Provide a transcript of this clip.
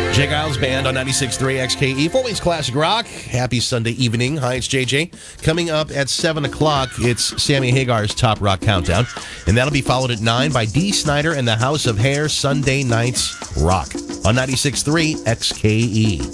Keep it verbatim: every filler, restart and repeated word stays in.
Jay Giles Band on ninety-six point three X K E. Fort Wayne's Classic Rock. Happy Sunday evening. Hi, it's J J. Coming up at seven o'clock, it's Sammy Hagar's Top Rock Countdown. And that'll be followed at nine by Dee Snider and the House of Hair Sunday Nights Rock on ninety-six point three X K E.